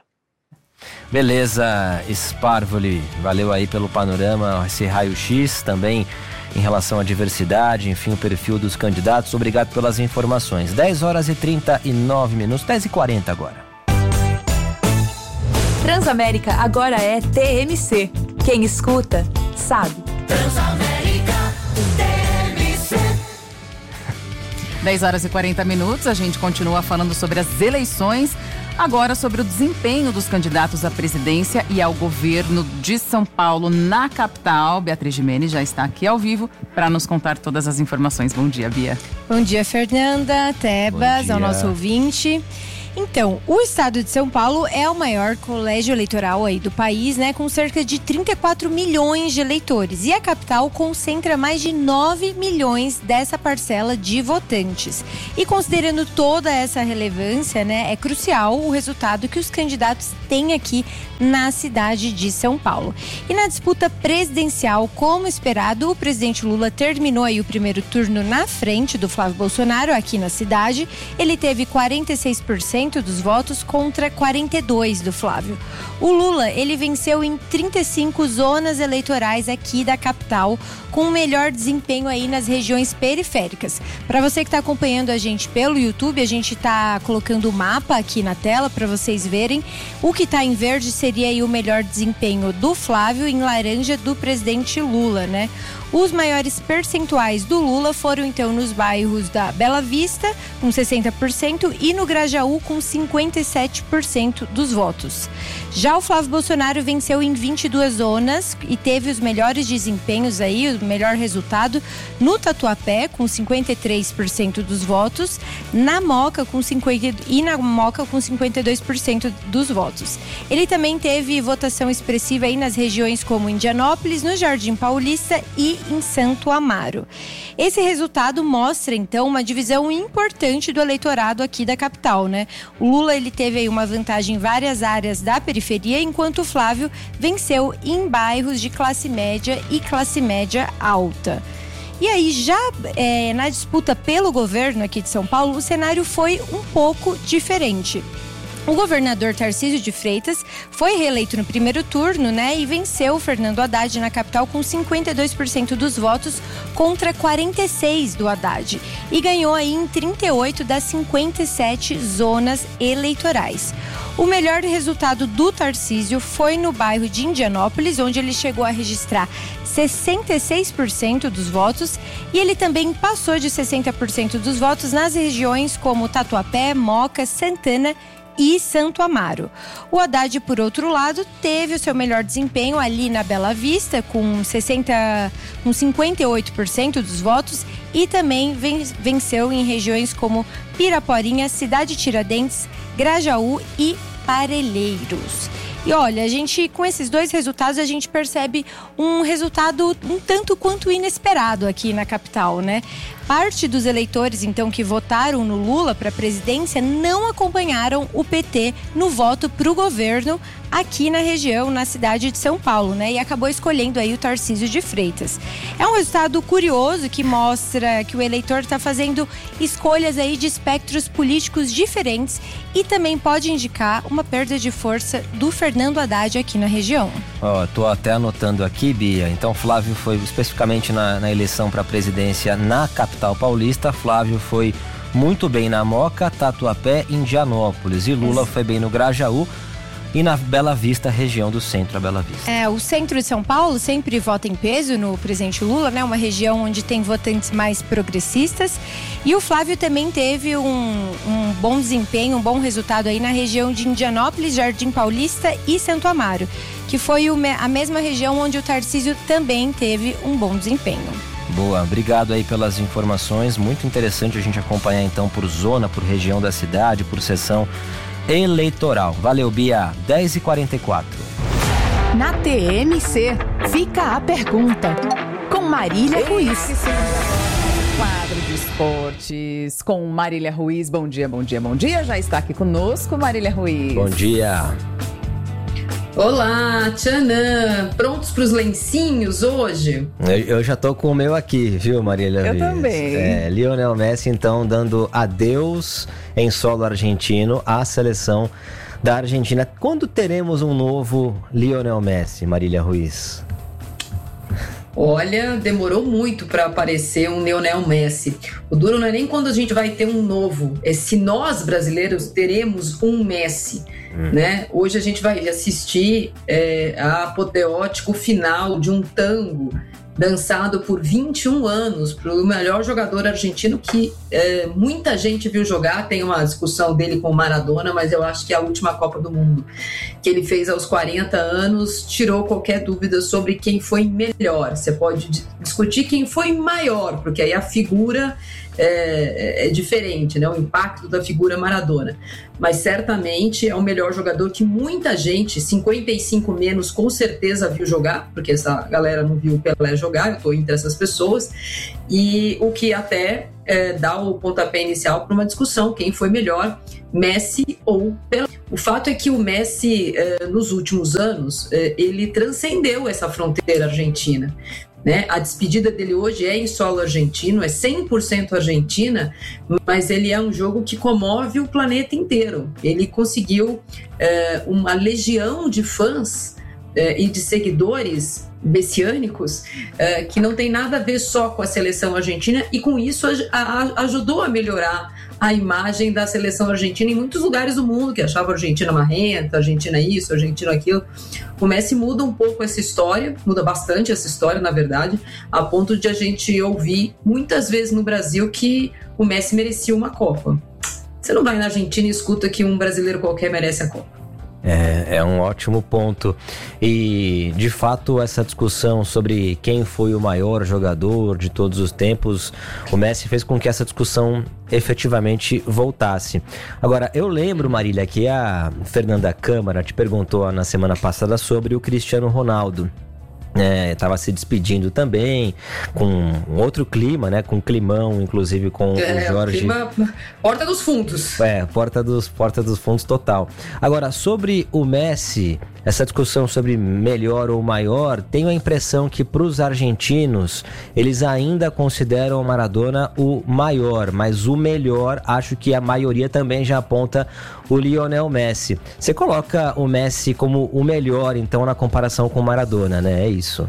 Beleza, Esparvoli, valeu aí pelo panorama, esse raio-x também em relação à diversidade, enfim, o perfil dos candidatos. Obrigado pelas informações. dez horas e trinta e nove minutos, dez e quarenta agora. Transamérica agora é T M C. Quem escuta, sabe. Transamérica T M C. dez horas e quarenta minutos, a gente continua falando sobre as eleições. Agora sobre o desempenho dos candidatos à presidência e ao governo de São Paulo na capital. Beatriz Gimenez já está aqui ao vivo para nos contar todas as informações. Bom dia, Bia. Bom dia, Fernanda, Tebas, ao nosso ouvinte. Então, o estado de São Paulo é o maior colégio eleitoral aí do país, né, com cerca de trinta e quatro milhões de eleitores. E a capital concentra mais de nove milhões dessa parcela de votantes. E considerando toda essa relevância, né, é crucial o resultado que os candidatos têm aqui na cidade de São Paulo. E na disputa presidencial, como esperado, o presidente Lula terminou aí o primeiro turno na frente do Flávio Bolsonaro aqui na cidade. Ele teve quarenta e seis por cento dos votos contra quarenta e dois por cento do Flávio. O Lula, ele venceu em trinta e cinco zonas eleitorais aqui da capital, com um melhor desempenho aí nas regiões periféricas. Para você que está acompanhando a gente pelo YouTube, a gente está colocando o mapa aqui na tela para vocês verem. O que está em verde seria aí o melhor desempenho do Flávio, em laranja do presidente Lula, né? Os maiores percentuais do Lula foram então nos bairros da Bela Vista, com sessenta por cento, e no Grajaú, com cinquenta e sete por cento dos votos. Já o Flávio Bolsonaro venceu em vinte e duas zonas e teve os melhores desempenhos aí, o melhor resultado no Tatuapé, com cinquenta e três por cento dos votos, na Moca com cinquenta e na Moca com cinquenta e dois por cento dos votos. Ele também teve votação expressiva aí nas regiões como Indianópolis, no Jardim Paulista e em Santo Amaro. Esse resultado mostra então uma divisão importante do eleitorado aqui da capital, né? O Lula, ele teve aí uma vantagem em várias áreas da periferia, enquanto o Flávio venceu em bairros de classe média e classe média alta. E aí, já é, na disputa pelo governo aqui de São Paulo, o cenário foi um pouco diferente. O governador Tarcísio de Freitas foi reeleito no primeiro turno, né, e venceu o Fernando Haddad na capital com cinquenta e dois por cento dos votos contra quarenta e seis por cento do Haddad. E ganhou aí em trinta e oito das cinquenta e sete zonas eleitorais. O melhor resultado do Tarcísio foi no bairro de Indianópolis, onde ele chegou a registrar sessenta e seis por cento dos votos, e ele também passou de sessenta por cento dos votos nas regiões como Tatuapé, Moca, Santana e Santo Amaro. O Haddad, por outro lado, teve o seu melhor desempenho ali na Bela Vista, com, sessenta, com cinquenta e oito por cento dos votos, e também venceu em regiões como Piraporinha, Cidade Tiradentes, Grajaú e Parelheiros. E olha, a gente, com esses dois resultados, a gente percebe um resultado um tanto quanto inesperado aqui na capital, né? Parte dos eleitores, então, que votaram no Lula para a presidência não acompanharam o P T no voto para o governo aqui na região, na cidade de São Paulo, né? E acabou escolhendo aí o Tarcísio de Freitas. É um resultado curioso que mostra que o eleitor está fazendo escolhas aí de espectros políticos diferentes e também pode indicar uma perda de força do Fernando Haddad aqui na região. Ó, oh, tô até anotando aqui, Bia. Então, Flávio foi especificamente na, na eleição para a presidência na capital paulista. Flávio foi muito bem na Moca, Tatuapé, Indianópolis, e Lula foi bem no Grajaú e na Bela Vista, região do centro da Bela Vista. É, o centro de São Paulo sempre vota em peso no presidente Lula, né? Uma região onde tem votantes mais progressistas. E o Flávio também teve um, um bom desempenho, um bom resultado aí na região de Indianópolis, Jardim Paulista e Santo Amaro, que foi o, a mesma região onde o Tarcísio também teve um bom desempenho. Boa, obrigado aí pelas informações, muito interessante a gente acompanhar então por zona, por região da cidade, por sessão eleitoral. Valeu, Bia. dez e quarenta e quatro. Na T M C, fica a pergunta com Marília Ruiz. Quadro de esportes com Marília Ruiz. Bom dia, bom dia, bom dia. Já está aqui conosco, Marília Ruiz. Bom dia. Olá, Tchanã, prontos para os lencinhos hoje? Eu, eu já tô com o meu aqui, viu, Marília? Eu Ruiz? também. É, Lionel Messi, então, dando adeus em solo argentino à seleção da Argentina. Quando teremos um novo Lionel Messi, Marília Ruiz? Olha, demorou muito para aparecer um Lionel Messi. O duro não é nem quando a gente vai ter um novo, é se nós brasileiros teremos um Messi. Hum. Né? Hoje a gente vai assistir é, a apoteótico final de um tango dançado por vinte e um anos pelo melhor jogador argentino que é, muita gente viu jogar. Tem uma discussão dele com o Maradona, mas eu acho que a última Copa do Mundo que ele fez aos quarenta anos tirou qualquer dúvida sobre quem foi melhor. Você pode discutir quem foi maior, porque aí a figura é, é diferente, né? O impacto da figura Maradona. Mas certamente é o melhor jogador que muita gente, cinquenta e cinco menos, com certeza viu jogar, porque essa galera não viu o Pelé jogar, eu estou entre essas pessoas, e o que até é, dá o pontapé inicial para uma discussão, quem foi melhor, Messi ou Pelé. O fato é que o Messi, é, nos últimos anos, é, ele transcendeu essa fronteira argentina. Né? A despedida dele hoje é em solo argentino, é cem por cento argentina, mas ele é um jogo que comove o planeta inteiro. Ele conseguiu é, uma legião de fãs é, e de seguidores messiânicos é, que não tem nada a ver só com a seleção argentina, e com isso a, a, ajudou a melhorar a imagem da seleção argentina em muitos lugares do mundo, que achava a Argentina marrenta, a Argentina isso, a Argentina aquilo. O Messi muda um pouco essa história, muda bastante essa história, na verdade, a ponto de a gente ouvir muitas vezes no Brasil que o Messi merecia uma Copa. Você não vai na Argentina e escuta que um brasileiro qualquer merece a Copa. É, é um ótimo ponto. E, de fato, essa discussão sobre quem foi o maior jogador de todos os tempos, o Messi fez com que essa discussão efetivamente voltasse. Agora, eu lembro, Marília, que a Fernanda Câmara te perguntou na semana passada sobre o Cristiano Ronaldo. Estava é, se despedindo também, com outro clima, né? Com climão, inclusive com é, o Jorge. Clima, porta dos fundos. É, porta dos, porta dos fundos total. Agora, sobre o Messi, essa discussão sobre melhor ou maior, tenho a impressão que para os argentinos, eles ainda consideram o Maradona o maior, mas o melhor, acho que a maioria também já aponta o Lionel Messi. Você coloca o Messi como o melhor, então, na comparação com o Maradona, né? É isso.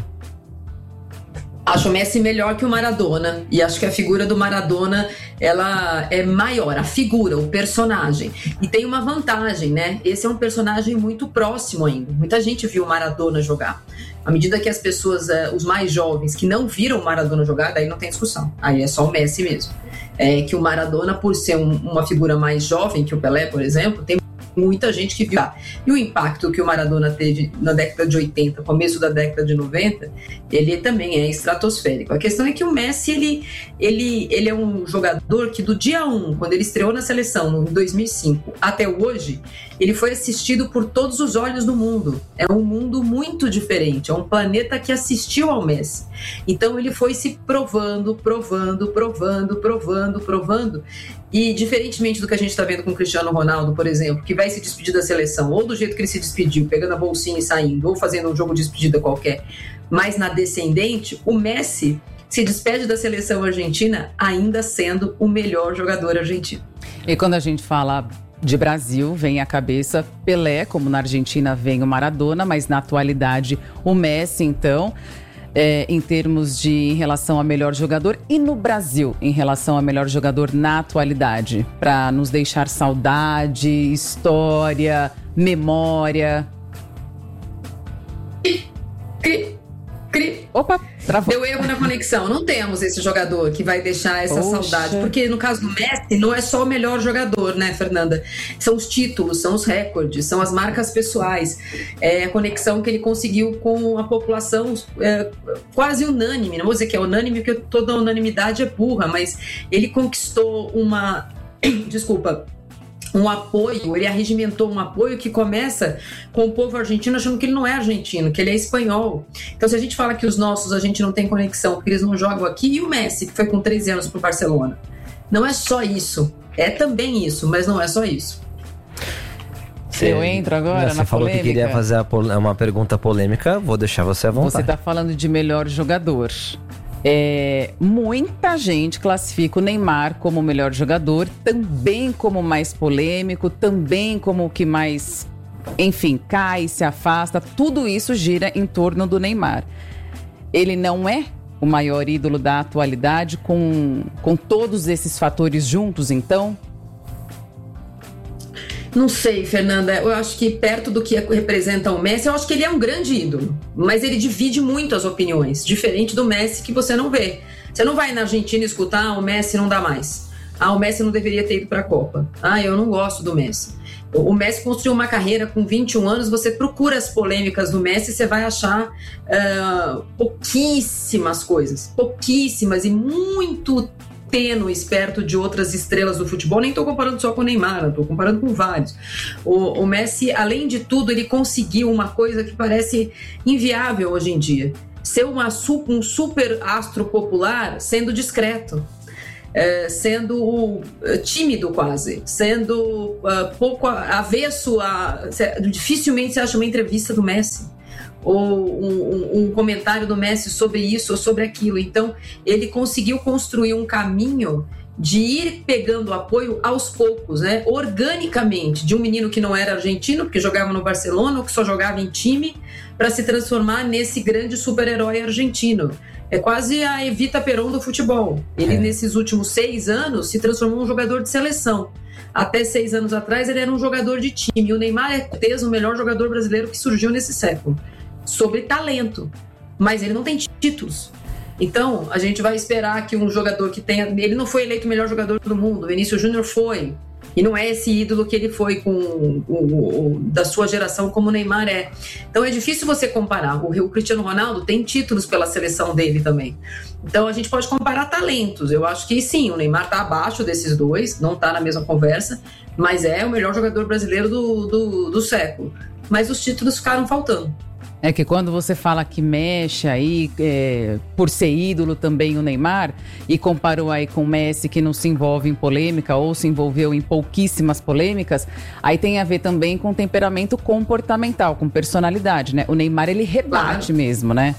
Acho o Messi melhor que o Maradona, e acho que a figura do Maradona, ela é maior, a figura, o personagem. E tem uma vantagem, né? Esse é um personagem muito próximo ainda. Muita gente viu o Maradona jogar. À medida que as pessoas, os mais jovens, que não viram o Maradona jogar, daí não tem discussão. Aí é só o Messi mesmo. É que o Maradona, por ser um, uma figura mais jovem que o Pelé, por exemplo, tem muita gente que viu. E o impacto que o Maradona teve na década de oitenta, começo da década de noventa, ele também é estratosférico. A questão é que o Messi, ele, ele, ele é um jogador que do dia um, quando ele estreou na seleção, em dois mil e cinco, até hoje, ele foi assistido por todos os olhos do mundo. É um mundo muito diferente, é um planeta que assistiu ao Messi. Então ele foi se provando, provando, provando, provando, provando. E diferentemente do que a gente está vendo com o Cristiano Ronaldo, por exemplo, que vai se despedir da seleção, ou do jeito que ele se despediu, pegando a bolsinha e saindo, ou fazendo um jogo de despedida qualquer, mas na descendente, o Messi se despede da seleção argentina ainda sendo o melhor jogador argentino. E quando a gente fala de Brasil, vem à cabeça Pelé, como na Argentina vem o Maradona, mas na atualidade o Messi, então... É, em termos de em relação a melhor jogador, e no Brasil em relação a melhor jogador na atualidade, para nos deixar saudade, história, memória. Cri, cri. Opa, travou. Deu erro na conexão. Não temos esse jogador que vai deixar essa Poxa. saudade, porque no caso do Messi não é só o melhor jogador, né, Fernanda? São os títulos, são os recordes, são as marcas pessoais, é a conexão que ele conseguiu com a população é, quase unânime. Não vou dizer que é unânime, porque toda unanimidade é burra, mas ele conquistou uma... Desculpa... um apoio, ele arregimentou um apoio que começa com o povo argentino achando que ele não é argentino, que ele é espanhol. Então, se a gente fala que os nossos a gente não tem conexão, porque eles não jogam aqui, e o Messi, que foi com treze anos pro Barcelona? Não é só isso, é também isso, mas não é só isso. Você, eu entro agora você na falou polêmica. Que queria fazer uma pergunta polêmica, vou deixar você à vontade. Você está falando de melhor jogador. É, muita gente classifica o Neymar como o melhor jogador, também como o mais polêmico, também como o que mais, enfim, cai, se afasta. Tudo isso gira em torno do Neymar. Ele não é o maior ídolo da atualidade com, com todos esses fatores juntos, então? Não sei, Fernanda, eu acho que perto do que representa o Messi, eu acho que ele é um grande ídolo, mas ele divide muito as opiniões, diferente do Messi que você não vê. Você não vai na Argentina escutar, ah, o Messi não dá mais. Ah, o Messi não deveria ter ido para a Copa. Ah, eu não gosto do Messi. O Messi construiu uma carreira com vinte e um anos, você procura as polêmicas do Messi, você vai achar uh, pouquíssimas coisas, pouquíssimas e muito tênues perto de outras estrelas do futebol. Nem estou comparando só com o Neymar, estou comparando com vários. O, o Messi, além de tudo, ele conseguiu uma coisa que parece inviável hoje em dia. Ser uma, um super astro popular sendo discreto. É, sendo uh, tímido quase, sendo uh, pouco avesso a... Dificilmente você acha uma entrevista do Messi ou um, um, um comentário do Messi sobre isso ou sobre aquilo. Então ele conseguiu construir um caminho de ir pegando apoio aos poucos, né? Organicamente, de um menino que não era argentino, porque jogava no Barcelona ou que só jogava em time, para se transformar nesse grande super-herói argentino. É quase a Evita Peron do futebol. Ele, é. nesses últimos seis anos, se transformou em um jogador de seleção. Até seis anos atrás, ele era um jogador de time. E o Neymar é, com certeza, o melhor jogador brasileiro que surgiu nesse século. Sobre talento. Mas ele não tem títulos. Então, a gente vai esperar que um jogador que tenha... Ele não foi eleito o melhor jogador do mundo. O Vinícius Júnior foi. E não é esse ídolo que ele foi com o, o, o, da sua geração como o Neymar é. Então é difícil você comparar. O, o Cristiano Ronaldo tem títulos pela seleção dele também. Então a gente pode comparar talentos. Eu acho que sim, o Neymar está abaixo desses dois, não está na mesma conversa, mas é o melhor jogador brasileiro do, do, do século. Mas os títulos ficaram faltando. É que quando você fala que mexe aí, é, por ser ídolo também o Neymar, e comparou aí com o Messi, que não se envolve em polêmica ou se envolveu em pouquíssimas polêmicas, aí tem a ver também com temperamento comportamental, com personalidade, né? O Neymar, ele rebate claro. mesmo, né?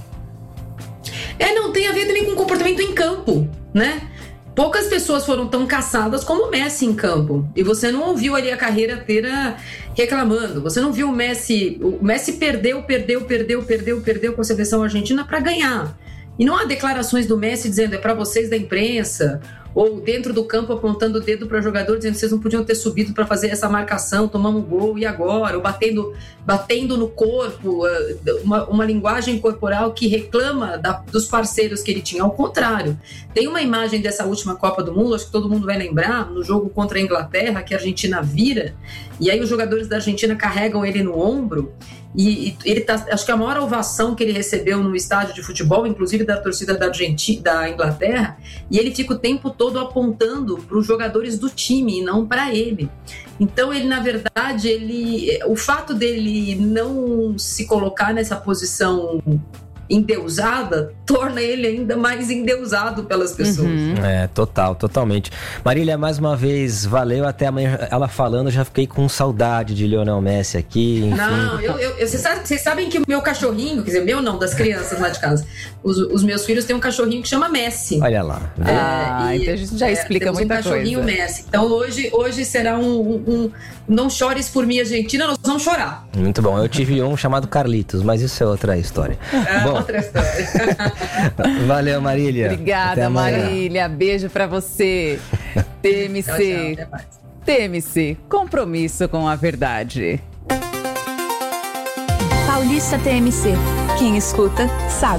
É, não tem a ver também com comportamento em campo, né? Poucas pessoas foram tão caçadas como o Messi em campo. E você não ouviu ali a carreira inteira reclamando. Você não viu o Messi... O Messi perdeu, perdeu, perdeu, perdeu, perdeu com a seleção argentina para ganhar. E não há declarações do Messi dizendo é para vocês da imprensa, ou dentro do campo apontando o dedo para o jogador dizendo que vocês não podiam ter subido para fazer essa marcação, tomamos um gol, e agora? Ou batendo, batendo no corpo, uma, uma linguagem corporal que reclama da, dos parceiros que ele tinha. Ao contrário, tem uma imagem dessa última Copa do Mundo, acho que todo mundo vai lembrar, no jogo contra a Inglaterra, que a Argentina vira, e aí os jogadores da Argentina carregam ele no ombro, e, e ele tá, acho que a maior ovação que ele recebeu no estádio de futebol, inclusive da torcida da, Argentina, da Inglaterra, e ele fica o tempo todo apontando para os jogadores do time e não para ele. Então ele, na verdade, ele, o fato dele não se colocar nessa posição endeusada torna ele ainda mais endeusado pelas pessoas. Uhum. É, total, totalmente. Marília, mais uma vez, valeu. Até amanhã, ela falando, eu já fiquei com saudade de Lionel Messi aqui. Enfim. Não, eu, eu, eu, vocês, sabem, vocês sabem que o meu cachorrinho, quer dizer, meu não, das crianças lá de casa, os, os meus filhos têm um cachorrinho que chama Messi. Olha lá. É, ah, e, então a gente já é, explica muita coisa. um cachorrinho Messi. Então hoje, hoje será um, um, um não chores por mim, Argentina, nós vamos chorar. Muito bom. Eu tive um chamado Carlitos, mas isso é outra história. É bom, outra história. Valeu, Marília. Obrigada, Marília. Beijo pra você. T M C. Tchau, tchau, até mais. T M C, compromisso com a verdade. Paulista T M C. Quem escuta, sabe.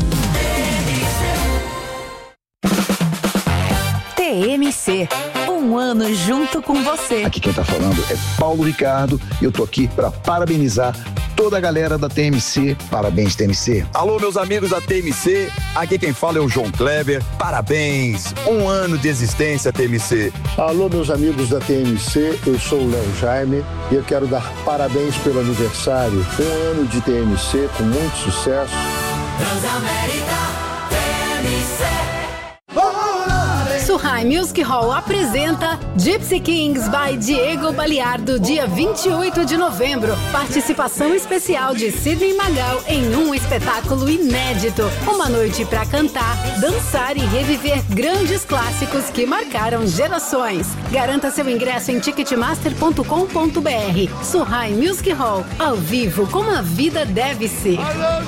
T M C. Um ano junto com você. Aqui quem tá falando é Paulo Ricardo e eu tô aqui para parabenizar toda a galera da T M C. Parabéns, T M C. Alô, meus amigos da T M C. Aqui quem fala é o João Kleber. Parabéns. Um ano de existência, T M C. Alô, meus amigos da T M C. Eu sou o Léo Jaime e eu quero dar parabéns pelo aniversário. Um ano de T M C com muito sucesso. Transamérica T M C. Surrai Music Hall apresenta Gypsy Kings by Diego Baliardo, dia vinte e oito de novembro. Participação especial de Sidney Magal em um espetáculo inédito. Uma noite para cantar, dançar e reviver grandes clássicos que marcaram gerações. Garanta seu ingresso em ticketmaster ponto com ponto b r. Surrai Music Hall, ao vivo como a vida deve ser.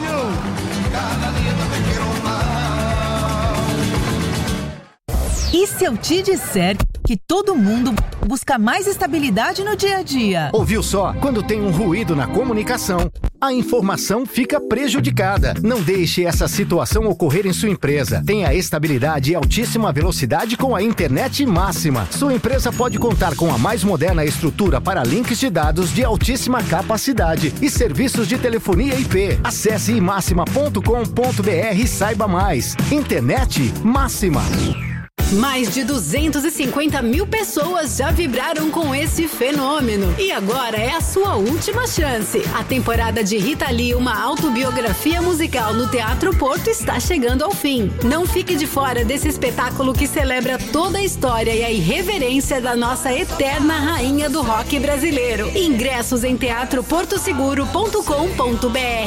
E se eu te disser que todo mundo busca mais estabilidade no dia a dia? Ouviu só? Quando tem um ruído na comunicação, a informação fica prejudicada. Não deixe essa situação ocorrer em sua empresa. Tenha estabilidade e altíssima velocidade com a internet máxima. Sua empresa pode contar com a mais moderna estrutura para links de dados de altíssima capacidade e serviços de telefonia I P. Acesse imáxima ponto com ponto b r e saiba mais. Internet máxima. Mais de duzentas e cinquenta mil pessoas já vibraram com esse fenômeno. E agora é a sua última chance. A temporada de Rita Lee, uma autobiografia musical no Teatro Porto, está chegando ao fim. Não fique de fora desse espetáculo que celebra toda a história e a irreverência da nossa eterna rainha do rock brasileiro. Ingressos em teatro porto seguro ponto com ponto br.